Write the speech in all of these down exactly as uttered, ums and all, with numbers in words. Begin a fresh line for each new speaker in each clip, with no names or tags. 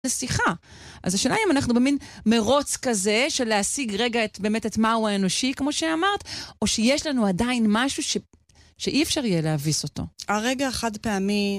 לשיחה. אז השאלה אם אנחנו במין מרוץ כזה של להשיג רגע את, באמת את מהו האנושי, כמו שאמרת, או שיש לנו עדיין משהו ש... שאי אפשר יהיה להביס אותו.
הרגע החד פעמי,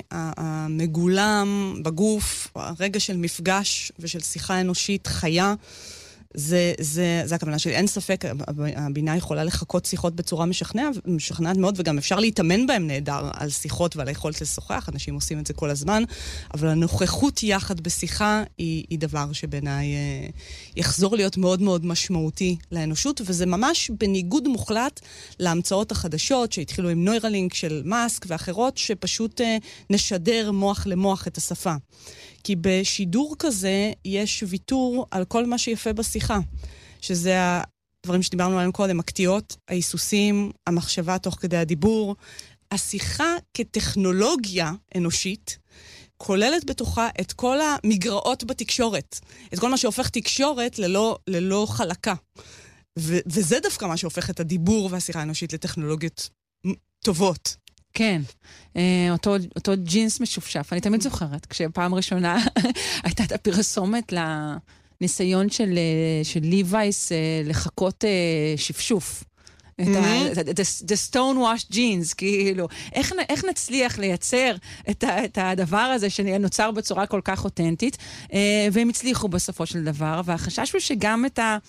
המגולם בגוף, הרגע של מפגש ושל שיחה אנושית חיה, זה, זה, זה הכוונה שלי. אין ספק, הבינה יכולה לחכות שיחות בצורה משכנע, משכנעת מאוד, וגם אפשר להתאמן בהם נהדר על שיחות ועל היכולת לשוחח. אנשים עושים את זה כל הזמן, אבל הנוכחות יחד בשיחה היא, היא דבר שבעיניי אה, יחזור להיות מאוד מאוד משמעותי לאנושות, וזה ממש בניגוד מוחלט להמצאות החדשות שהתחילו עם נוירלינק של מאסק ואחרות, שפשוט אה, נשדר מוח למוח את השפה. כי בשידור כזה יש ויתור על כל מה שיפה בשיחה, שזה הדברים שדיברנו עליהם קודם, הקטיעות, ההיסוסים, המחשבה תוך כדי הדיבור. השיחה כטכנולוגיה אנושית כוללת בתוכה את כל המגרעות בתקשורת, את כל מה שהופך תקשורת ללא, ללא חלקה. ו- וזה דווקא מה שהופך את הדיבור והשיחה האנושית לטכנולוגיות טובות.
כן, אותו, אותו ג'ינס משופשף. אני תמיד זוכרת, כשפעם ראשונה הייתה את הפרסומת לניסיון של, של ליווייס לחכות שפשוף. את ה, the stone washed jeans, כאילו, איך, איך נצליח לייצר את, ה, את הדבר הזה שנוצר בצורה כל כך אותנטית, והם הצליחו בסופו של דבר, והחשש הוא שגם את ה...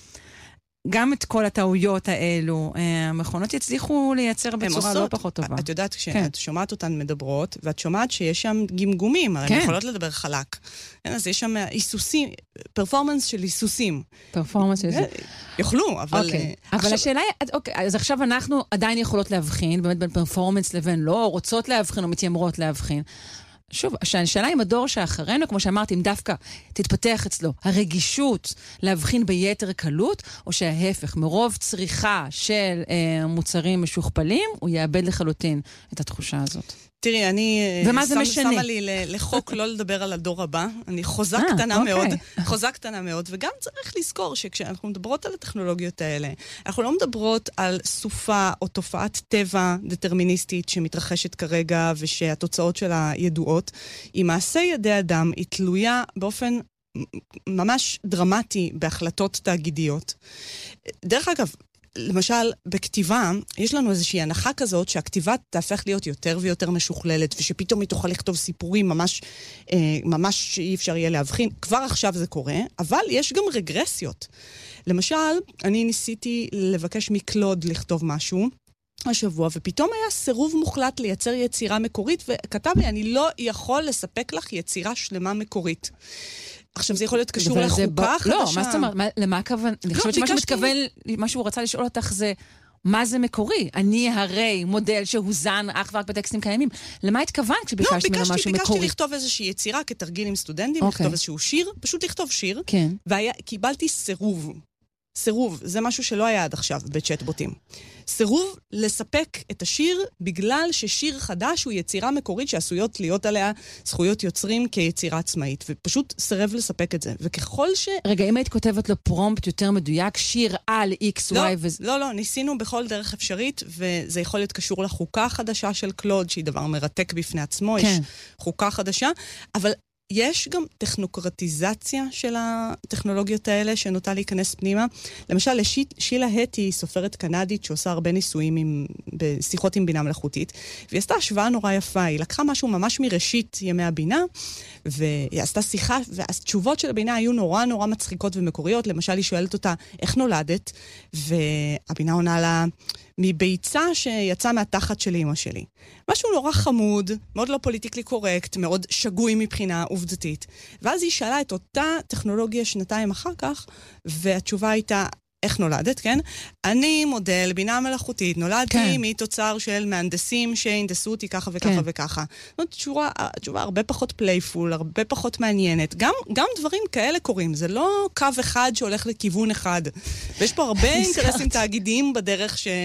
גם את כל הטעויות האלו, המכונות יצליחו לייצר בצורה לא פחות טובה.
את יודעת, כשאת שומעת אותן מדברות, ואת שומעת שיש שם גמגומים, הרי הן יכולות לדבר חלק. אז יש שם היסוסים, פרפורמנס של היסוסים.
פרפורמנס של היסוסים.
יוכלו, אבל...
אבל השאלה היא, אוקיי, אז עכשיו אנחנו עדיין יכולות להבחין, באמת בין פרפורמנס לבין לא, רוצות להבחין או מתיימרות להבחין. שוב, השאלה עם הדור שאחרינו, כמו שאמרתי, אם דווקא תתפתח אצלו הרגישות להבחין ביתר קלות, או שההפך, מרוב צריכה של אה, מוצרים משוכפלים, הוא יאבד לחלוטין את התחושה הזאת.
תראי, אני
ומה זה משנה?
שמה לי לחוק לא לדבר על הדור הבא. אני חוזה קטנה מאוד, חוזה קטנה מאוד, וגם צריך לזכור שכשאנחנו מדברות על הטכנולוגיות האלה, אנחנו לא מדברות על סופה או תופעת טבע דטרמיניסטית שמתרחשת כרגע ושהתוצאות שלה ידועות. היא מעשה ידי אדם, היא תלויה באופן ממש דרמטי בהחלטות תאגידיות. דרך אגב, למשל, בכתיבה, יש לנו איזושהי הנחה כזאת שהכתיבה תהפך להיות יותר ויותר משוכללת, ושפתאום היא תוכל לכתוב סיפורים ממש, אה, ממש אי אפשר יהיה להבחין. כבר עכשיו זה קורה, אבל יש גם רגרסיות. למשל, אני ניסיתי לבקש מקלוד לכתוב משהו השבוע, ופתאום היה סירוב מוחלט לייצר יצירה מקורית, וכתב לי, אני לא יכול לספק לך יצירה שלמה מקורית. עכשיו זה יכול להיות קשור לחוקה חדשה.
לא, מה זאת אומרת? למה הכוון? אני חושבת שמה שמתכוון, מה שהוא רצה לשאול אותך זה, מה זה מקורי? אני הרי מודל שהוזן אך ורק בטקסטים קיימים. למה התכוון כשביקשת ממנו משהו מקורי?
ביקשתי לכתוב איזושהי יצירה כתרגיל עם סטודנטים, לכתוב איזשהו שיר, פשוט לכתוב שיר, וקיבלתי סירוב. סירוב, זה משהו שלא היה עד עכשיו בצ'אטבוטים. סירוב לספק את השיר בגלל ששיר חדש הוא יצירה מקורית שעשויות להיות עליה זכויות יוצרים כיצירה עצמאית, ופשוט סירב לספק את זה. וככל ש...
רגע, אם היית כותבת לו פרומפט יותר מדויק, שיר על X,
לא,
Y ו...
לא, לא, ניסינו בכל דרך אפשרית, וזה יכול להיות קשור לחוקה החדשה של קלוד, שהיא דבר מרתק בפני עצמו, כן. יש חוקה חדשה, אבל... יש גם טכנוקרטיזציה של הטכנולוגיות האלה שנוטה להיכנס פנימה. למשל, שילה הטי, סופרת קנדית שעושה הרבה ניסויים עם, בשיחות עם בינה מלאכותית, והיא עשתה השוואה נורא יפה. היא לקחה משהו ממש מראשית ימי הבינה, והיא עשתה שיחה, והתשובות של הבינה היו נורא נורא מצחיקות ומקוריות. למשל, היא שואלת אותה, איך נולדת? והבינה עונה לה, מביצה שיצא מהתחת של אמא שלי. משהו נורא חמוד, מאוד לא פוליטיקלי קורקט, מאוד שגוי מבחינה עובדתית. ואז היא שאלה את אותה טכנולוגיה שנתיים אחר כך, והתשובה הייתה, איך נולדת, כן? אני מודל בינה מלאכותית, נולדתי כן. מתוצר של מהנדסים שהנדסו אותי ככה וככה כן. וככה. זאת תשובה, תשובה הרבה פחות פלייפול, הרבה פחות מעניינת. גם, גם דברים כאלה קורים, זה לא קו אחד שהולך לכיוון אחד. ויש פה הרבה אינטרסים תאגידיים בדרך ש,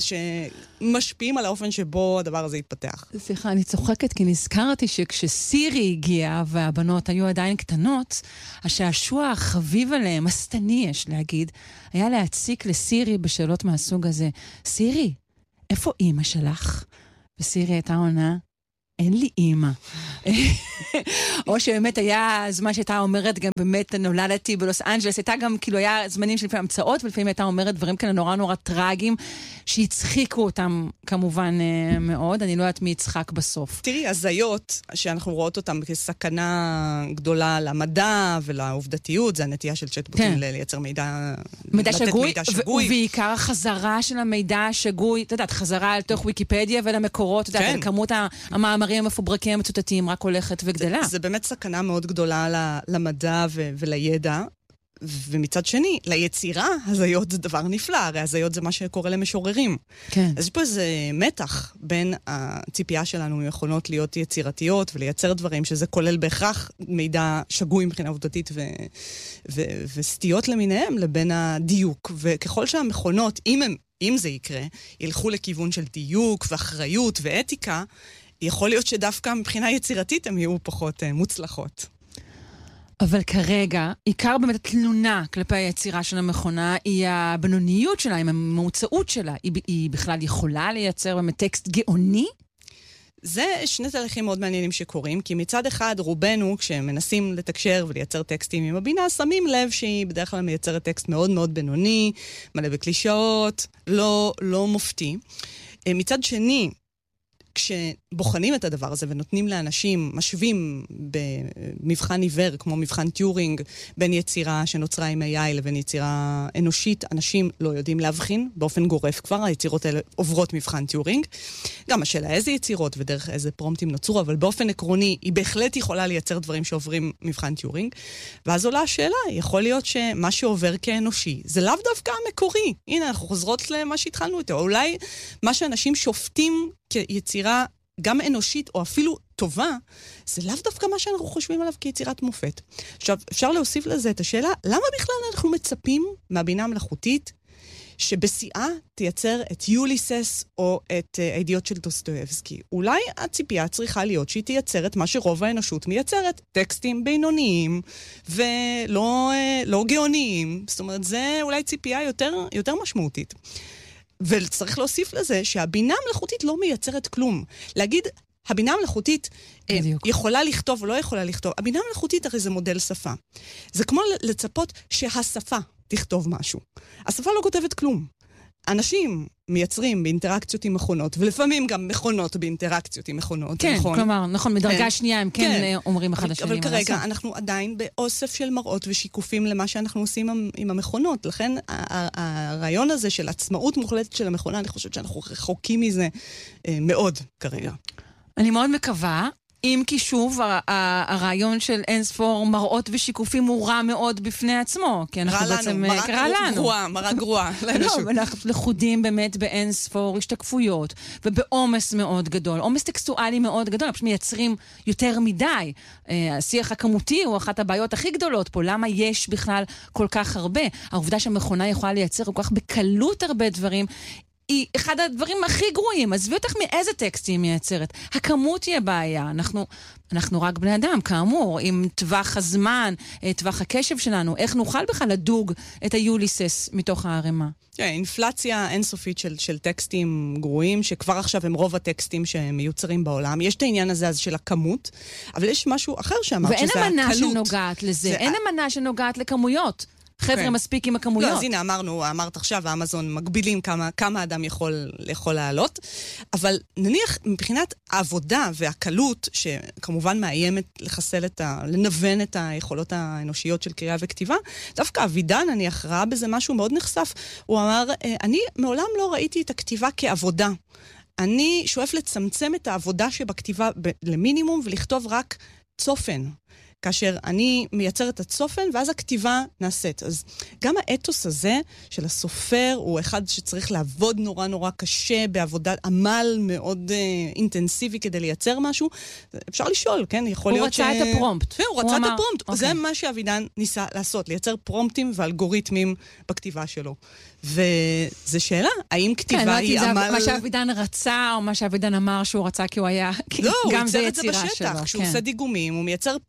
שמשפיעים על האופן שבו הדבר הזה יתפתח.
סליחה, אני צוחקת כי נזכרתי שכשסירי הגיעה והבנות היו עדיין קטנות, השעשוע החביב עליהם, הסתני יש להגיד, היה להציק לסירי בשאלות מהסוג הזה, סירי, איפה אמא שלך? וסירי הייתה עונה, אין לי אימא. או שבאמת היה זמן שהייתה אומרת, גם באמת נולדתי בלוס אנג'לס, הייתה גם, כאילו, היה זמנים של לפעמים המצאות, ולפעמים הייתה אומרת דברים כאלה נורא נורא טרגיים, שהצחיקו אותם כמובן מאוד. אני לא יודעת מי יצחק בסוף.
תראי, הזיות שאנחנו רואות אותם כסכנה גדולה למדע ולעובדתיות, זה הנטייה של צ'טבוטים לייצר מידע,
מידע שגוי, ובעיקר החזרה של המידע השגוי, אתה יודעת, חזרה לתוך ויקיפדיה ולמקורות, אתה יודעת, כמות המאמרים המפוברקים המצוטטים רק הולכת וגדלה.
זה באמת סכנה מאוד גדולה למדע ולידע, ומצד שני, ליצירה, הזיות זה דבר נפלא, הרי הזיות זה מה שקורה למשוררים.
כן.
אז יש פה איזה מתח בין הציפייה שלנו ממכונות להיות יצירתיות ולייצר דברים, שזה כולל בהכרח מידע שגוי מבחינה עובדתית ו- ו- וסטיות למיניהם, לבין הדיוק. וככל שהמכונות, אם, הם, אם זה יקרה, ילכו לכיוון של דיוק ואחריות ואתיקה, יכול להיות שדווקא מבחינה יצירתית הם יהיו פחות uh, מוצלחות.
אבל כרגע, עיקר באמת התלונה כלפי היצירה של המכונה היא הבינוניות שלה, עם המוצאות שלה. היא, היא בכלל יכולה לייצר באמת טקסט גאוני?
זה שני תהליכים מאוד מעניינים שקורים, כי מצד אחד רובנו, כשמנסים לתקשר ולייצר טקסטים עם הבינה, שמים לב שהיא בדרך כלל מייצרת טקסט מאוד מאוד בינוני, מלא בקלישאות, לא, לא מופתי. מצד שני, כשבוחנים את הדבר הזה ונותנים לאנשים, משווים במבחן עיוור, כמו מבחן טיורינג, בין יצירה שנוצרה עם איי איי לבין יצירה אנושית, אנשים לא יודעים להבחין, באופן גורף כבר, היצירות האלה עוברות מבחן טיורינג. גם השאלה איזה יצירות ודרך איזה פרומטים נוצרו, אבל באופן עקרוני היא בהחלט יכולה לייצר דברים שעוברים מבחן טיורינג. ואז עולה השאלה, יכול להיות שמה שעובר כאנושי, זה לאו דווקא המקורי. הנה, אנחנו חוזרות למה שהתחלנו איתו. אולי מה שאנשים שופטים כיצירה גם אנושית או אפילו טובה, זה לאו דווקא מה שאנחנו חושבים עליו כיצירת מופת. עכשיו, אפשר להוסיף לזה את השאלה, למה בכלל אנחנו מצפים מהבינה המלאכותית שבשיאה תייצר את יוליסס או את הידיעות של דוסטויבסקי? אולי הציפייה צריכה להיות שהיא תייצר את מה שרוב האנושות מייצרת, טקסטים בינוניים ולא לא גאוניים. זאת אומרת, זה אולי ציפייה יותר, יותר משמעותית. וצריך להוסיף לזה שהבינה המלאכותית לא מייצרת כלום. להגיד, הבינה המלאכותית אה, יכולה לכתוב או לא יכולה לכתוב. הבינה המלאכותית הרי זה מודל שפה. זה כמו לצפות שהשפה תכתוב משהו. השפה לא כותבת כלום. אנשים מייצרים באינטראקציות עם מכונות, ולפעמים גם מכונות באינטראקציות עם מכונות.
כן,
נכון?
כלומר, נכון, מדרגה כן. שנייה הם כן, כן אומרים אחד השנים.
אבל כרגע לעשות. אנחנו עדיין באוסף של מראות ושיקופים למה שאנחנו עושים עם, עם המכונות. לכן הרעיון הזה של עצמאות מוחלטת של המכונה, אני חושבת שאנחנו רחוקים מזה אה, מאוד כרגע.
אני מאוד מקווה. אם כי שוב, הרעיון של אינספור מראות ושיקופים הוא רע מאוד בפני עצמו, כי אנחנו בעצם קרא לנו.
גרועה, מראה גרועה.
לא, אנחנו לחודים באמת באינספור השתקפויות, ובעומס מאוד גדול, עומס טקסטואלי מאוד גדול, פשוט מייצרים יותר מדי. השיח הכמותי הוא אחת הבעיות הכי גדולות פה, למה יש בכלל כל כך הרבה? העובדה שהמכונה יכולה לייצר כל כך בקלות הרבה דברים, היא אחד הדברים הכי גרועים. עזבי אותך מאיזה טקסט היא מייצרת. הכמות היא הבעיה. אנחנו, אנחנו רק בני אדם, כאמור, עם טווח הזמן, טווח הקשב שלנו, איך נוכל בכלל לדוג את היוליסס מתוך הערימה?
כן, אינפלציה אינסופית של, של טקסטים גרועים, שכבר עכשיו הם רוב הטקסטים שמיוצרים בעולם. יש את העניין הזה אז של הכמות, אבל יש משהו אחר שאמרת, שזה הקלות.
ואין אמנה שנוגעת לזה. זה... אין אמנה שנוגעת לכמויות. חבר'ה מספיק עם הכמויות.
לא, אז הנה, אמרנו, אמרת עכשיו, האמזון מגבילים כמה, כמה אדם יכול, יכול לעלות, אבל נניח מבחינת העבודה והקלות, שכמובן מאיימת לחסל את ה... לנוון את היכולות האנושיות של קריאה וכתיבה, דווקא אבידן, נניח, ראה בזה משהו מאוד נחשף. הוא אמר, אני מעולם לא ראיתי את הכתיבה כעבודה. אני שואף לצמצם את העבודה שבכתיבה ב- למינימום, ולכתוב רק צופן. כאשר אני מייצר את הצופן, ואז הכתיבה נעשית. אז גם האתוס הזה של הסופר, הוא אחד שצריך לעבוד נורא נורא קשה, בעבודת עמל מאוד אה, אינטנסיבי כדי לייצר משהו. אפשר לשאול, כן? יכול
הוא
להיות ש...
רצה את הפרומפט.
הוא, הוא רצה
אמר...
את הפרומפט.
אוקיי.
זה מה שאבידן ניסה לעשות, לייצר פרומפטים ואלגוריתמים בכתיבה שלו. וזו שאלה, האם כתיבה
כן,
היא
זה
עמל...
מה שאבידן רצה, או מה שאבידן אמר שהוא רצה, כי הוא היה...
לא, הוא
גם
ייצר את זה
יצירה
בשטח.
שלו,
כשהוא
כן.
עושה דיגומים, הוא מייצר פרומפט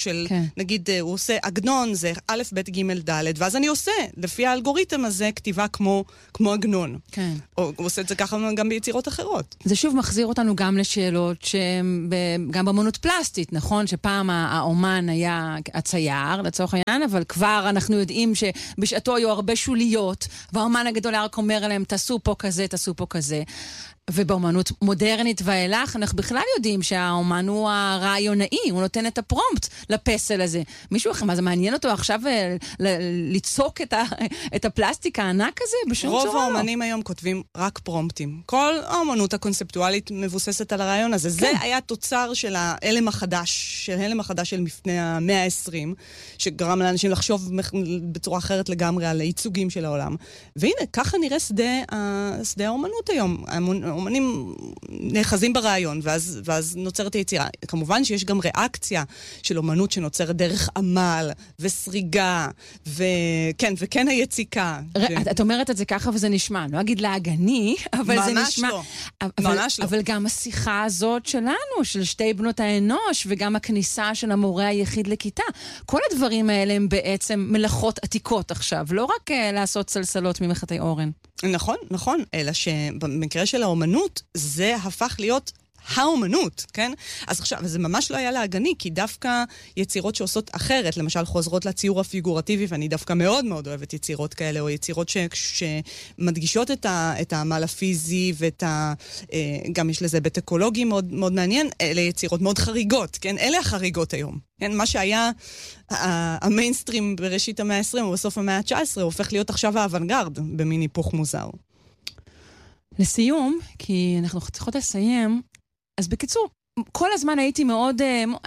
של,
כן.
נגיד, הוא עושה עגנון, זה א', ב', ג', ד', ואז אני עושה, לפי האלגוריתם הזה, כתיבה כמו, כמו עגנון.
כן.
או הוא עושה את זה ככה גם ביצירות אחרות.
זה שוב מחזיר אותנו גם לשאלות שהן גם באמנות פלסטית, נכון? שפעם האומן היה הצייר, לצורך העניין, אבל כבר אנחנו יודעים שבשעתו היו הרבה שוליות, והאומן הגדול היה רק אומר להם, תעשו פה כזה, תעשו פה כזה. ובאמנות מודרנית ואילך, אנחנו בכלל יודעים שהאומן הוא הרעיונאי, הוא נותן את הפרומפט לפסל הזה. מישהו אחר, מה זה מעניין אותו עכשיו ליצוק את, ה, את הפלסטיק הענק הזה? בשום צורה לא.
רוב האומנים היום כותבים רק פרומפטים. כל האמנות הקונספטואלית מבוססת על הרעיון הזה. כן. זה היה תוצר של ההלם החדש, של ההלם החדש של לפני המאה ה-עשרים, שגרם לאנשים לחשוב בצורה אחרת לגמרי על ייצוגים של העולם. והנה, ככה נראה שדה, שדה האמנות היום. אומנים נאחזים ברעיון, ואז, ואז נוצרת היצירה. כמובן שיש גם ריאקציה של אומנות שנוצרת דרך עמל וסריגה, וכן, וכן היציקה.
ר... ו... את אומרת את זה ככה וזה נשמע, לא אגיד להגני, אבל זה נשמע...
לא.
אבל,
ממש לא.
אבל גם השיחה הזאת שלנו, של שתי בנות האנוש, וגם הכניסה של המורה היחיד לכיתה, כל הדברים האלה הם בעצם מלאכות עתיקות עכשיו, לא רק uh, לעשות סלסלות ממחטי אורן.
נכון, נכון, אלא שבמקרה של האומנות, זה הפך להיות האומנות, כן? אז עכשיו, זה ממש לא היה להגני, כי דווקא יצירות שעושות אחרת, למשל חוזרות לציור הפיגורטיבי, ואני דווקא מאוד מאוד אוהבת יצירות כאלה, או יצירות ש, שמדגישות את, ה, את העמל הפיזי, ואת ה, גם יש לזה בית אקולוגי מאוד, מאוד מעניין, אלה יצירות מאוד חריגות, כן? אלה החריגות היום. כן? מה שהיה המיינסטרים בראשית המאה ה-עשרים, או בסוף המאה ה-תשע עשרה, הופך להיות עכשיו האוונגרד, במין היפוך מוזר.
לסיום, כי אנחנו צריכות לסיים, אז בקיצור, כל הזמן הייתי מאוד,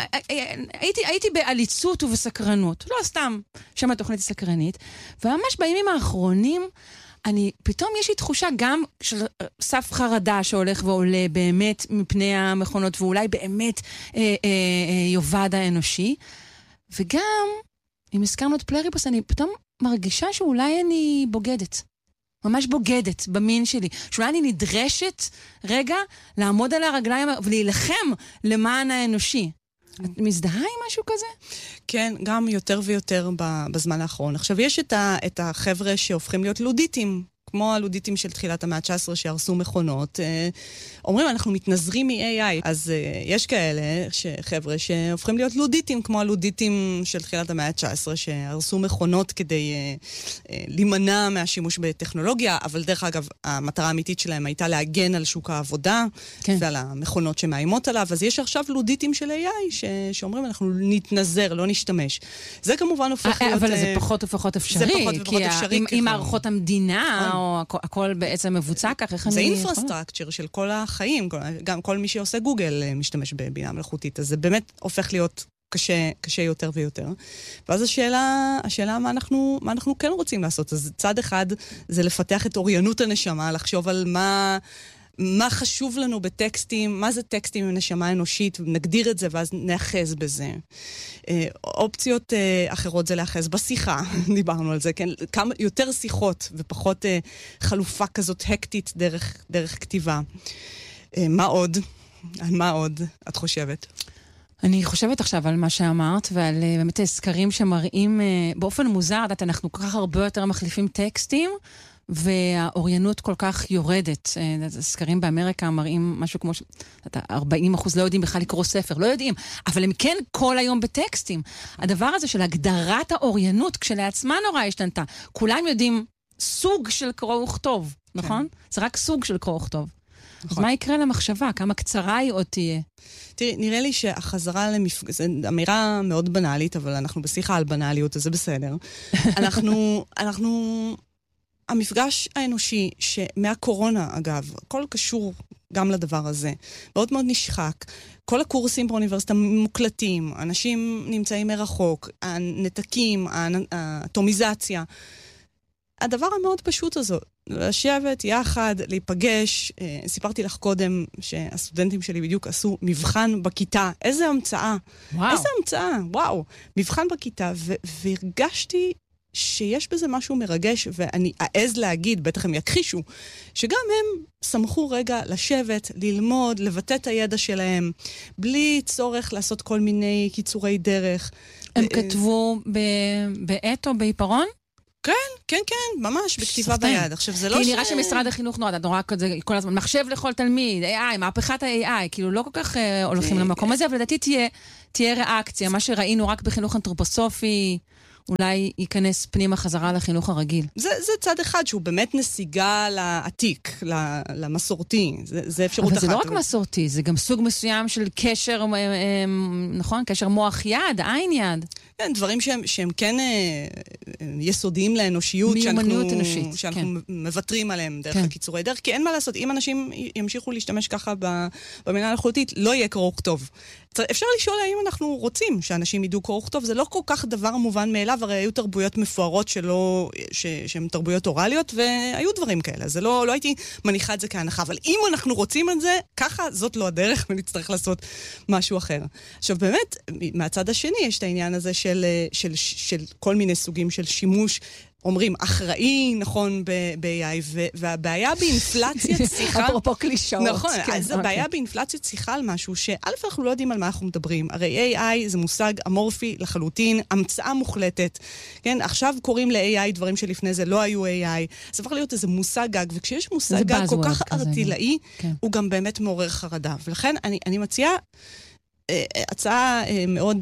הייתי, הייתי בעליצות ובסקרנות. לא סתם, שם התוכנית סקרנית. וממש בימים האחרונים, אני, פתאום יש לי תחושה גם של סף חרדה שהולך ועולה באמת מפני המכונות, ואולי באמת אה, אה, אה, יובד האנושי. וגם, אם הזכרנו את פלריפוס, אני פתאום מרגישה שאולי אני בוגדת. ממש בוגדת במין שלי. שאולי אני נדרשת רגע לעמוד על הרגליים ולהילחם למען האנושי. את מזדהה עם משהו כזה?
כן, גם יותר ויותר בזמן האחרון. עכשיו, יש את, ה, את החבר'ה שהופכים להיות לודיטים, כמו הלודיטים של תחילת המאה ה-תשע עשרה שהרסו מכונות. אומרים, אנחנו מתנזרים מ-איי איי. אז יש כאלה חבר'ה שהופכים להיות לודיטים, כמו הלודיטים של תחילת המאה ה-תשע עשרה שהרסו מכונות כדי להימנע מהשימוש בטכנולוגיה, אבל דרך אגב, המטרה האמיתית שלהם הייתה להגן על שוק העבודה, כן. ועל המכונות שמאיימות עליו. אז יש עכשיו לודיטים של איי איי ש... שאומרים, אנחנו נתנזר, לא נשתמש. זה כמובן הופך להיות...
אבל זה פחות ופחות אפשרי.
זה פחות ופחות אפשרי.
עם מערכות המדינה, או הכל בעצם מבוצע כך, איך אני...
זה אינפרסטרקצ'ר של כל החיים, גם כל מי שעושה גוגל משתמש בבינה מלאכותית, אז זה באמת הופך להיות קשה, קשה יותר ויותר. ואז השאלה, השאלה מה אנחנו, מה אנחנו כן רוצים לעשות. אז צד אחד זה לפתח את אוריינות הנשמה, לחשוב על מה... מה חשוב לנו בטקסטים, מה זה טקסטים עם נשמה אנושית, נגדיר את זה ואז נאחז בזה. אופציות אחרות זה לאחז בשיחה, דיברנו על זה, כן? כמה, יותר שיחות ופחות חלופה כזאת הקטית דרך, דרך כתיבה. מה עוד? על מה עוד את חושבת?
אני חושבת עכשיו על מה שאמרת, ועל באמת סקרים שמראים באופן מוזר, דעת, אנחנו כל כך הרבה יותר מחליפים טקסטים, והאוריינות כל כך יורדת. סקרים באמריקה מראים משהו כמו ארבעים אחוז לא יודעים בכלל לקרוא ספר, לא יודעים, אבל הם כן כל היום בטקסטים. הדבר הזה של הגדרת האוריינות כשלעצמה נורא השתנתה. כולם יודעים סוג של קרוא וכתוב, נכון? זה רק סוג של קרוא וכתוב. אז מה יקרה למחשבה? כמה קצרה היא עוד תהיה?
תראי, נראה לי שהחזרה למפגש... זו אמירה מאוד בנאלית, אבל אנחנו בשיחה על בנאליות, אז זה בסדר. אנחנו... אנחנו... המפגש האנושי, שמהקורונה, אגב, הכל קשור גם לדבר הזה, מאוד מאוד נשחק. כל הקורסים באוניברסיטה מוקלטים, אנשים נמצאים מרחוק, הנתקים, האטומיזציה. הדבר המאוד פשוט הזה, לשבת יחד, להיפגש. סיפרתי לך קודם שהסטודנטים שלי בדיוק עשו מבחן בכיתה. איזה המצאה.
וואו.
איזה המצאה, וואו. מבחן בכיתה, ו- והרגשתי שיש בזה משהו מרגש, ואני אעז להגיד, בטח הם יכחישו, שגם הם שמחו רגע לשבת, ללמוד, לבטא את הידע שלהם, בלי צורך לעשות כל מיני קיצורי דרך.
הם כתבו בעת או בעיפרון?
כן, כן, כן, ממש, בכתיבה ביד. עכשיו, זה לא ש...
כי נראה שמשרד החינוך נועד, נורא כזה, כל הזמן, מחשב לכל תלמיד, איי איי, מהפכת ה-איי איי, כאילו לא כל כך הולכים למקום הזה, אבל לדעתי תהיה ריאקציה, מה שראינו רק בחינוך אנתרופוסופי, אולי ייכנס פנימה חזרה לחינוך הרגיל.
זה, זה צד אחד שהוא באמת נסיגה לעתיק, למסורתי. זה, זה אפשרות אחת.
אבל זה לא רק מסורתי, זה גם סוג מסוים של קשר, נכון? קשר מוח יד, עין יד.
כן, דברים שהם, שהם כן יסודיים לאנושיות,
מיומנות אנושית,
שאנחנו
כן.
מבטרים עליהם דרך
כן.
הקיצורי דרך, כי אין מה לעשות, אם אנשים ימשיכו להשתמש ככה במילה המלאכותית, לא יהיה קרוא וכתוב. אפשר לשאול האם אנחנו רוצים שאנשים ידעו קרוא וכתוב, זה לא כל כך דבר מובן מאליו, הרי היו תרבויות מפוארות שלא, ש, שהן תרבויות אוראליות, והיו דברים כאלה, זה לא, לא הייתי מניחה את זה כהנחה, אבל אם אנחנו רוצים את זה, ככה זאת לא הדרך, ונצטרך לעשות משהו אחר. עכשיו באמת, מהצד השני יש את העניין הזה של, של, של כל מיני סוגים של שימוש, אומרים, אחראי, נכון, ב-איי איי, והבעיה באינפלציית שיחה...
אפרופו קלישאות.
נכון, אז הבעיה באינפלציית שיחה על משהו, שא' אנחנו לא יודעים על מה אנחנו מדברים. הרי איי איי זה מושג אמורפי לחלוטין, המצאה מוחלטת. כן, עכשיו קוראים ל-איי איי דברים שלפני זה לא היו איי איי. זה הפך להיות איזה מושג גג, וכשיש מושג גג כל כך ארטילאי, הוא גם באמת מעורר חרדה. ולכן אני מציעה... הצעה מאוד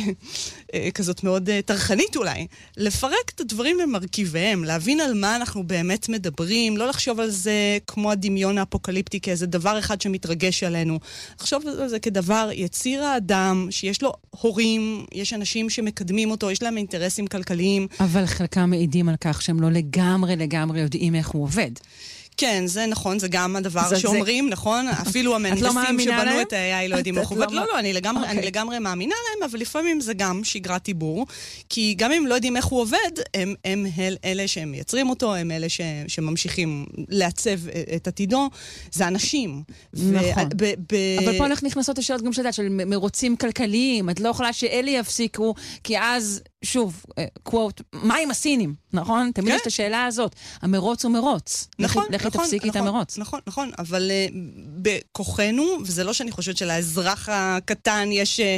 כזאת מאוד תרחנית אולי, לפרק את הדברים למרכיביהם, להבין על מה אנחנו באמת מדברים, לא לחשוב על זה כמו הדמיון האפוקליפטי, כאיזה דבר אחד שמתרגש עלינו. לחשוב על זה כדבר יציר האדם, שיש לו הורים, יש אנשים שמקדמים אותו, יש להם אינטרסים כלכליים.
אבל חלקם מעידים על כך שהם לא לגמרי לגמרי יודעים איך הוא עובד.
כן, זה נכון, זה גם הדבר שאומרים, נכון? אפילו המהנדסים שבנו את ה-איי איי לא יודעים איך עובד. לא, לא, אני לגמרי מאמינה להם, אבל לפעמים זה גם שגרת דיבור, כי גם אם לא יודעים איך הוא עובד, הם אלה שהם מייצרים אותו, הם אלה שממשיכים לעצב את עתידו, זה אנשים.
נכון. אבל פה אנחנו נכנסות השאלות גם שדעת, של מרוצים כלכליים, את לא יכולה שאלה יפסיקו, כי אז... שוב, קוואט, מה עם הסינים, נכון? תמיד יש את השאלה הזאת. המרוץ הוא מרוץ.
נכון, נכון.
לכי תפסיקי את המרוץ.
נכון, נכון, אבל בכוחנו, וזה לא שאני חושבת שלאזרח הקטן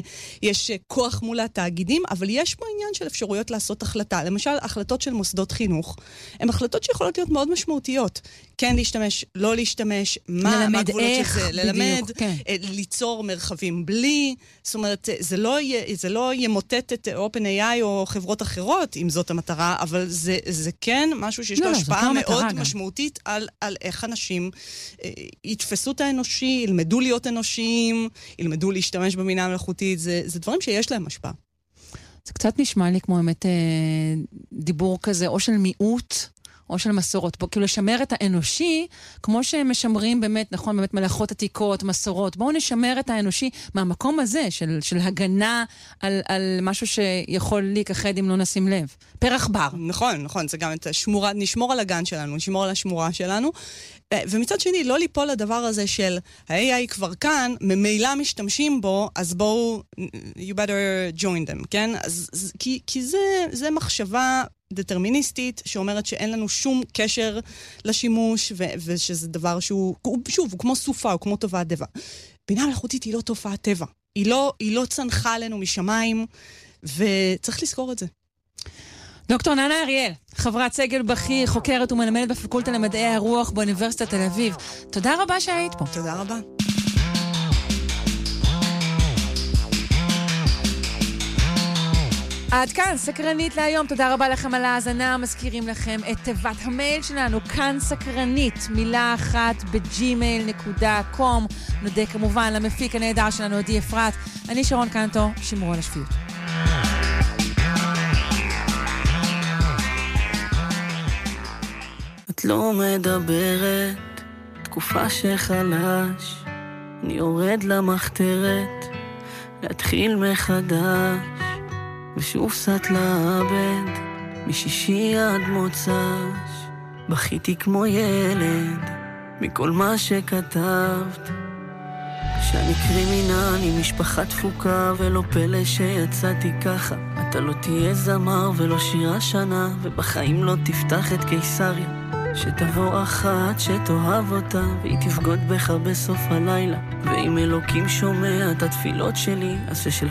יש כוח מול התאגידים, אבל יש פה עניין של אפשרויות לעשות החלטה. למשל, החלטות של מוסדות חינוך, הן החלטות שיכולות להיות מאוד משמעותיות. כן להשתמש, לא להשתמש, מה הגבולות של זה, ללמד, ליצור מרחבים בלי, זאת אומרת, זה לא ימוטט את OpenAI או חברות אחרות, אם זאת המטרה, אבל זה, זה כן משהו שיש לו השפעה מאוד משמעותית על, על איך אנשים אה, יתפסו את האנושי, ילמדו להיות אנושיים, ילמדו להשתמש במינה המלאכותית, זה, זה דברים שיש להם השפעה.
זה קצת נשמע לי כמו באמת אה, דיבור כזה, או של מיעוט, או של מסורות. בוא, כאילו לשמר את האנושי, כמו שהם משמרים באמת, נכון, באמת מלאכות עתיקות, מסורות. בואו נשמר את האנושי מהמקום הזה, של, של הגנה על, על משהו שיכול להיכחד אם לא נשים לב. פרח בר.
נכון, נכון, זה גם את השמורה, נשמור על הגן שלנו, נשמור על השמורה שלנו. ומצד שני, לא ליפול לדבר הזה של ה-איי איי כבר כאן, ממילא משתמשים בו, אז בואו, you better join them, כן? אז, כי, כי זה, זה מחשבה דטרמיניסטית, שאומרת שאין לנו שום קשר לשימוש, ו- ושזה דבר שהוא, שוב, הוא כמו סופה, הוא כמו תופעת טבע. בינה מלאכותית היא לא תופעת טבע. היא לא, היא לא צנחה עלינו משמיים, וצריך לזכור את זה.
דוקטור ננה אריאל, חברת סגל בכיר, חוקרת ומלמדת בפקולטה למדעי הרוח באוניברסיטת תל אביב. תודה רבה שהיית פה.
תודה רבה.
עד כאן, סקרנית להיום. תודה רבה לכם על ההאזנה. מזכירים לכם את תיבת המייל שלנו, כאן סקרנית, מילה אחת בג'ימייל נקודה קום. נודה כמובן למפיק הנהדר שלנו, עדי אפרת. אני שרון קנטו, שמרו על השפיות.
את לא מדברת, תקופה שחלש, אני יורד למחתרת, להתחיל מחדש, ושוב סת לאבד, משישי עד מוצש, בכיתי כמו ילד, מכל מה שכתבת, שאני קרימינל עם משפחה דפוקה, ולא פלא שיצאתי ככה, אתה לא תהיה זמר ולא שירה שנה, ובחיים לא תפתח את קיסריה. שתבוא אחת שתאהב אותה, והיא תבגוד בך בסוף הלילה. ואם אלוקים שומע את התפילות שלי, אז ששלך